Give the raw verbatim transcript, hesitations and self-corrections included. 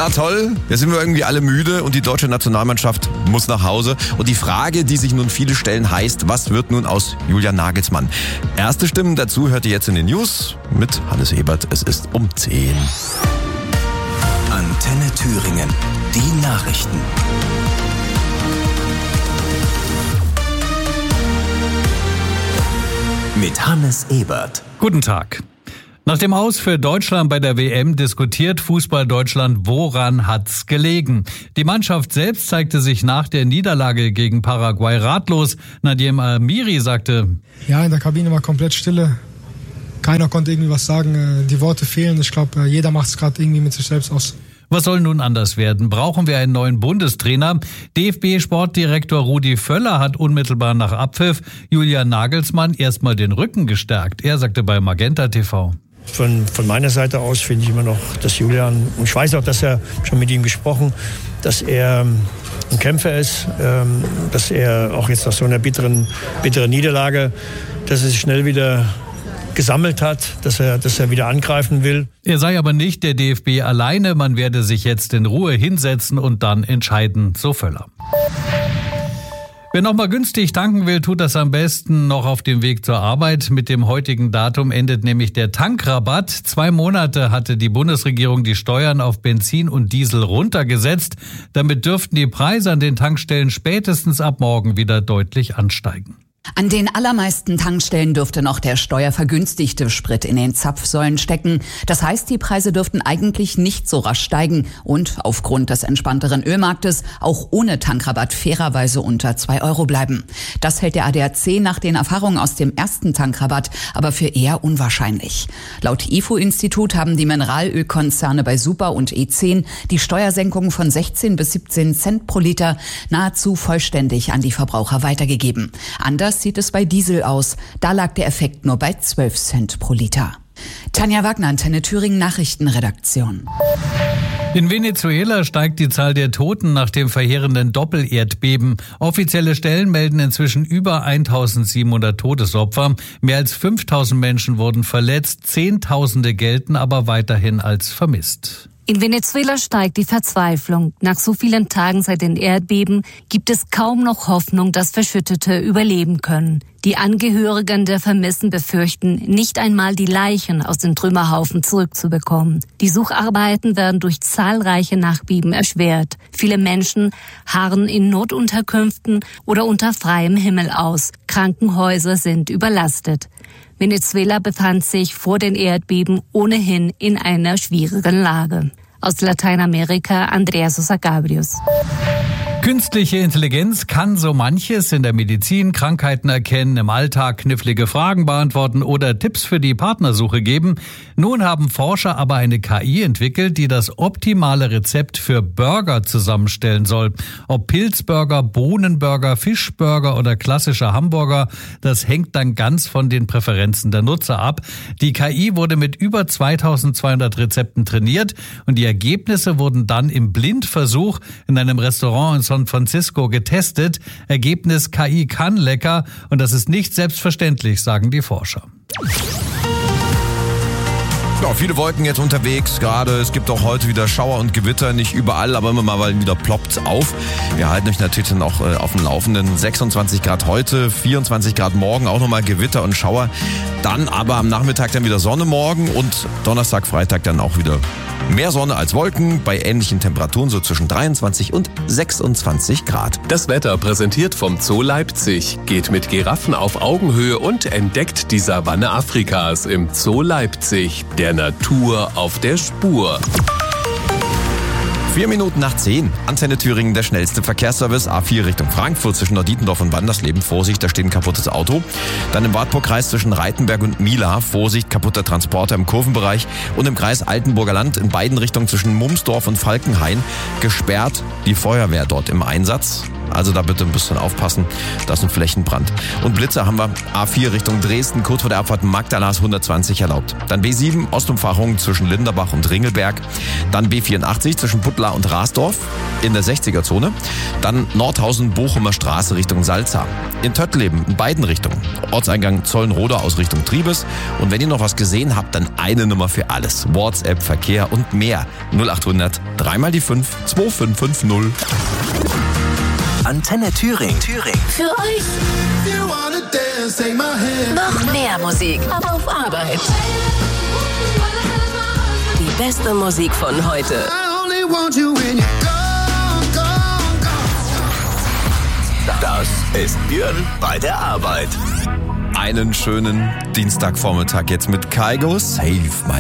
Na toll, jetzt sind wir irgendwie alle müde und die deutsche Nationalmannschaft muss nach Hause. Und die Frage, die sich nun viele stellen, heißt, was wird nun aus Julian Nagelsmann? Erste Stimmen dazu hört ihr jetzt in den News mit Hannes Ebert. Es ist um zehn. Antenne Thüringen, die Nachrichten. Mit Hannes Ebert. Guten Tag. Nach dem Aus für Deutschland bei der W M diskutiert Fußball Deutschland, woran hat's gelegen? Die Mannschaft selbst zeigte sich nach der Niederlage gegen Paraguay ratlos. Nadim Amiri sagte: Ja, in der Kabine war komplett Stille. Keiner konnte irgendwie was sagen. Die Worte fehlen. Ich glaube, jeder macht es gerade irgendwie mit sich selbst aus. Was soll nun anders werden? Brauchen wir einen neuen Bundestrainer? D F B-Sportdirektor Rudi Völler hat unmittelbar nach Abpfiff Julian Nagelsmann erstmal den Rücken gestärkt. Er sagte bei Magenta T V: Von, von meiner Seite aus finde ich immer noch, dass Julian, und ich weiß auch, dass er schon mit ihm gesprochen, dass er ein Kämpfer ist, dass er auch jetzt nach so einer bitteren, bitteren Niederlage, dass er sich schnell wieder gesammelt hat, dass er, dass er wieder angreifen will. Er sei aber nicht der D F B alleine, man werde sich jetzt in Ruhe hinsetzen und dann entscheiden, so Völler. Wer noch mal günstig tanken will, tut das am besten noch auf dem Weg zur Arbeit. Mit dem heutigen Datum endet nämlich der Tankrabatt. Zwei Monate hatte die Bundesregierung die Steuern auf Benzin und Diesel runtergesetzt. Damit dürften die Preise an den Tankstellen spätestens ab morgen wieder deutlich ansteigen. An den allermeisten Tankstellen dürfte noch der steuervergünstigte Sprit in den Zapfsäulen stecken. Das heißt, die Preise dürften eigentlich nicht so rasch steigen und aufgrund des entspannteren Ölmarktes auch ohne Tankrabatt fairerweise unter zwei Euro bleiben. Das hält der A D A C nach den Erfahrungen aus dem ersten Tankrabatt aber für eher unwahrscheinlich. Laut I F O-Institut haben die Mineralölkonzerne bei Super und E zehn die Steuersenkung von sechzehn bis siebzehn Cent pro Liter nahezu vollständig an die Verbraucher weitergegeben. Anders sieht es bei Diesel aus. Da lag der Effekt nur bei zwölf Cent pro Liter. Tanja Wagner, Antenne Thüringen Nachrichtenredaktion. In Venezuela steigt die Zahl der Toten nach dem verheerenden Doppelerdbeben. Offizielle Stellen melden inzwischen über eintausendsiebenhundert Todesopfer. Mehr als fünftausend Menschen wurden verletzt. Zehntausende gelten aber weiterhin als vermisst. In Venezuela steigt die Verzweiflung. Nach so vielen Tagen seit den Erdbeben gibt es kaum noch Hoffnung, dass Verschüttete überleben können. Die Angehörigen der Vermissten befürchten, nicht einmal die Leichen aus den Trümmerhaufen zurückzubekommen. Die Sucharbeiten werden durch zahlreiche Nachbeben erschwert. Viele Menschen harren in Notunterkünften oder unter freiem Himmel aus. Krankenhäuser sind überlastet. Venezuela befand sich vor den Erdbeben ohnehin in einer schwierigen Lage. Aus Lateinamerika, Andrea Sosa Gabrius. Künstliche Intelligenz kann so manches in der Medizin, Krankheiten erkennen, im Alltag knifflige Fragen beantworten oder Tipps für die Partnersuche geben. Nun haben Forscher aber eine K I entwickelt, die das optimale Rezept für Burger zusammenstellen soll. Ob Pilzburger, Bohnenburger, Fischburger oder klassischer Hamburger, das hängt dann ganz von den Präferenzen der Nutzer ab. Die K I wurde mit über zweitausendzweihundert Rezepten trainiert und die Ergebnisse wurden dann im Blindversuch in einem Restaurant in San Francisco getestet. Ergebnis: K I kann lecker und das ist nicht selbstverständlich, sagen die Forscher. Ja, viele Wolken jetzt unterwegs gerade. Es gibt auch heute wieder Schauer und Gewitter, nicht überall, aber immer mal wieder ploppt's auf. Wir halten euch natürlich dann auch äh, auf dem Laufenden. sechsundzwanzig Grad heute, vierundzwanzig Grad morgen, auch nochmal Gewitter und Schauer. Dann aber am Nachmittag dann wieder Sonne morgen und Donnerstag, Freitag dann auch wieder mehr Sonne als Wolken bei ähnlichen Temperaturen, so zwischen dreiundzwanzig und sechsundzwanzig Grad. Das Wetter präsentiert vom Zoo Leipzig. Geht mit Giraffen auf Augenhöhe und entdeckt die Savanne Afrikas im Zoo Leipzig. Der Natur auf der Spur. Vier Minuten nach zehn. Antenne Thüringen, der schnellste Verkehrsservice. A vier Richtung Frankfurt zwischen Norddietendorf und Wandersleben. Vorsicht, da steht ein kaputtes Auto. Dann im Wartburgkreis zwischen Reitenberg und Mila. Vorsicht, kaputter Transporter im Kurvenbereich. Und im Kreis Altenburger Land in beiden Richtungen zwischen Mumsdorf und Falkenhain. Gesperrt, die Feuerwehr dort im Einsatz. Also da bitte ein bisschen aufpassen. Das ist ein Flächenbrand. Und Blitzer haben wir A vier Richtung Dresden, kurz vor der Abfahrt Magdalas hundertzwanzig erlaubt. Dann B sieben, Ostumfahrung zwischen Linderbach und Ringelberg. Dann B vierundachtzig zwischen Puttlar und Rasdorf in der sechziger-Zone. Dann Nordhausen-Bochumer Straße Richtung Salza. In Töttleben in beiden Richtungen. Ortseingang Zollenroda aus Richtung Triebes. Und wenn ihr noch was gesehen habt, dann eine Nummer für alles. WhatsApp, Verkehr und mehr. null achthundert, dreimal die fünf, zwei fünf fünf null. Antenne Thüringen. Thüringen. Für euch. Noch mehr Musik, aber auf Arbeit. Die beste Musik von heute. Das ist Björn bei der Arbeit. Einen schönen Dienstagvormittag jetzt mit Kygo, Save My